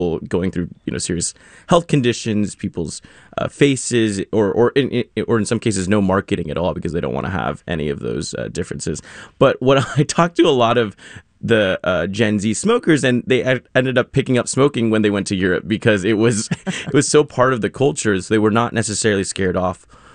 people going through serious health conditions, people's faces, or in some cases no marketing at all because they don't want to have any of those differences. But what I talked to a lot of the Gen Z smokers, and they ended up picking up smoking when they went to Europe because it was it was so part of the culture. So they were not necessarily scared off